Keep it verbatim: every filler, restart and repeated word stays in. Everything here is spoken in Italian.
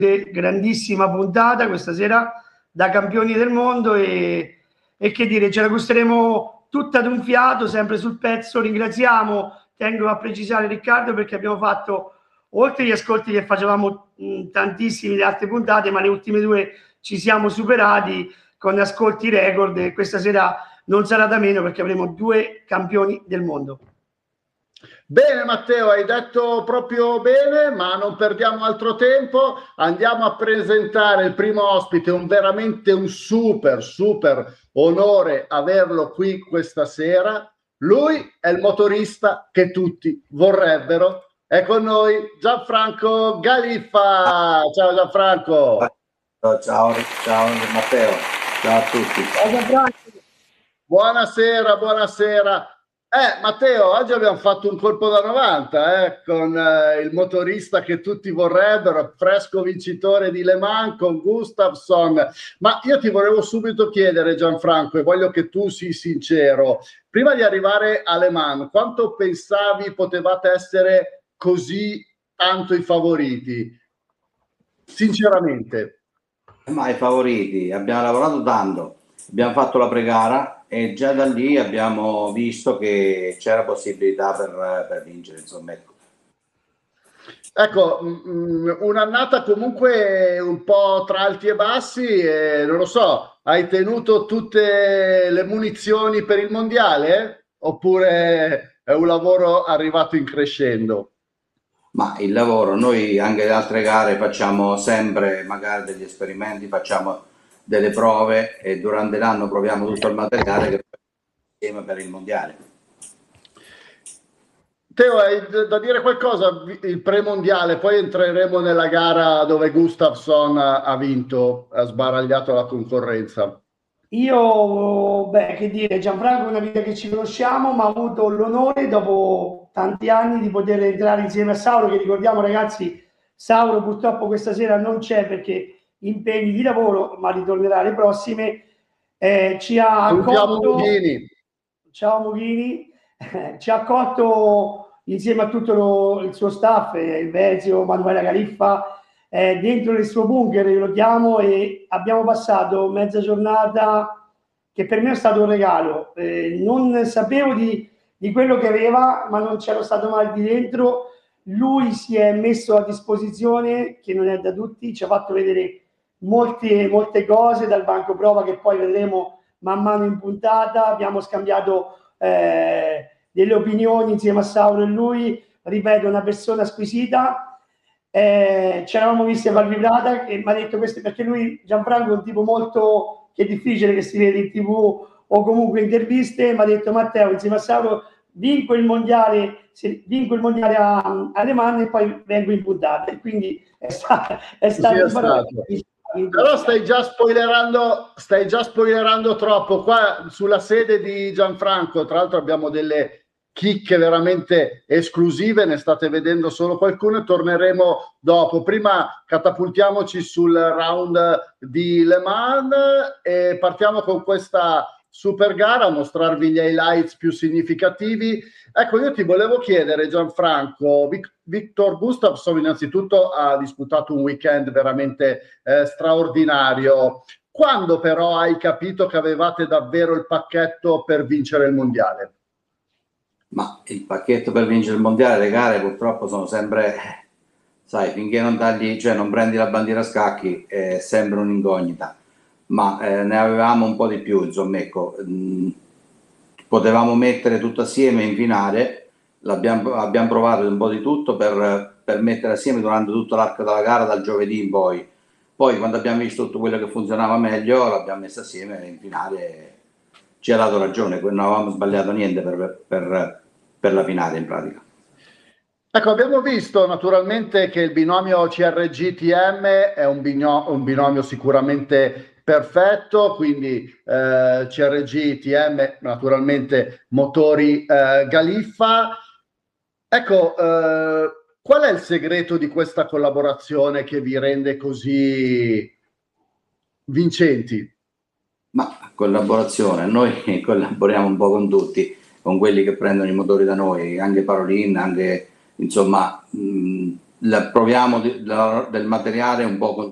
grandissima puntata questa sera da campioni del mondo e, e che dire, ce la gusteremo tutta d'un fiato, sempre sul pezzo. Ringraziamo, tengo a precisare Riccardo, perché abbiamo fatto, oltre agli ascolti che facevamo mh, tantissimi di altre puntate, ma le ultime due ci siamo superati con ascolti record e questa sera non sarà da meno perché avremo due campioni del mondo. Bene Matteo, hai detto proprio bene, ma non perdiamo altro tempo, andiamo a presentare il primo ospite, un veramente un super super onore averlo qui questa sera. Lui è il motorista che tutti vorrebbero, è con noi Gianfranco Galiffa. Ciao Gianfranco. Ciao, ciao, ciao Matteo, ciao a tutti. Ciao Gianfranco. Buonasera, buonasera. Eh, Matteo, oggi abbiamo fatto un colpo da novanta eh, con eh, il motorista che tutti vorrebbero, fresco vincitore di Le Mans con Gustafsson. Ma io ti volevo subito chiedere, Gianfranco, e voglio che tu sii sincero, prima di arrivare a Le Mans, quanto pensavi potevate essere così tanto i favoriti? Sinceramente. Ma i favoriti, abbiamo lavorato tanto, abbiamo fatto la pre-gara e già da lì abbiamo visto che c'era possibilità per, per vincere, insomma. Ecco, un'annata comunque un po' tra alti e bassi e non lo so, hai tenuto tutte le munizioni per il mondiale oppure è un lavoro arrivato in crescendo? Ma il lavoro, noi anche le altre gare facciamo sempre magari degli esperimenti, facciamo delle prove e durante l'anno proviamo tutto il materiale che insieme per il mondiale. Teo, hai da dire qualcosa? Il premondiale, poi entreremo nella gara dove Gustafsson ha vinto, ha sbaragliato la concorrenza. Io, beh, che dire, Gianfranco è una vita che ci conosciamo, ma ho avuto l'onore dopo tanti anni di poter entrare insieme a Sauro, che ricordiamo ragazzi, Sauro purtroppo questa sera non c'è perché impegni di lavoro, ma ritornerà le prossime. Eh, ci ha accolto, Mughini. Ciao Mughini, eh, ci ha accolto insieme a tutto lo, il suo staff, eh, il Vezio, Manuela Galiffa, eh, dentro il suo bunker, io lo chiamo, e abbiamo passato mezza giornata che per me è stato un regalo. Eh, non sapevo di, di quello che aveva, ma non c'ero stato mai di dentro. Lui si è messo a disposizione, che non è da tutti, ci ha fatto vedere molte, molte cose dal banco prova che poi vedremo man mano in puntata. Abbiamo scambiato eh, delle opinioni insieme a Sauro e lui, ripeto, una persona squisita. Eh, ci eravamo visti a Valvibrata e mi ha detto questo perché lui, Gianfranco, è un tipo molto che è difficile che si vede in tv o comunque interviste. Mi ha detto: Matteo, insieme a Sauro vinco il mondiale, vinco il mondiale a, a Le Mans e poi vengo in puntata, e quindi è stato, è stato, è stato. Però stai già spoilerando stai già spoilerando troppo qua sulla sede di Gianfranco. Tra l'altro abbiamo delle chicche veramente esclusive, ne state vedendo solo qualcuno e torneremo dopo. Prima catapultiamoci sul round di Le Mans e partiamo con questa super gara, a mostrarvi gli highlights più significativi. Ecco, io ti volevo chiedere, Gianfranco, Vic- Victor Gustafsson innanzitutto ha disputato un weekend veramente eh, straordinario. Quando però hai capito che avevate davvero il pacchetto per vincere il mondiale? Ma il pacchetto per vincere il mondiale, le gare purtroppo sono sempre, sai, finché non tagli, cioè non prendi la bandiera a scacchi, è sempre un'incognita. Ma eh, ne avevamo un po' di più, insomma, ecco, mh, potevamo mettere tutto assieme in finale, l'abbiamo, abbiamo provato un po' di tutto per, per mettere assieme durante tutto l'arco della gara, dal giovedì in poi. Poi quando abbiamo visto tutto quello che funzionava meglio, l'abbiamo messo assieme in finale, ci ha dato ragione, non avevamo sbagliato niente per, per, per la finale in pratica. Ecco, abbiamo visto naturalmente che il binomio C R G T M è un binomio, un binomio sicuramente perfetto, quindi eh, C R G T M naturalmente motori eh, Galiffa. Ecco, eh, qual è il segreto di questa collaborazione che vi rende così vincenti? Ma collaborazione, noi collaboriamo un po' con tutti, con quelli che prendono i motori da noi, anche Parolin, anche insomma mh, la, proviamo di, la, del materiale un po'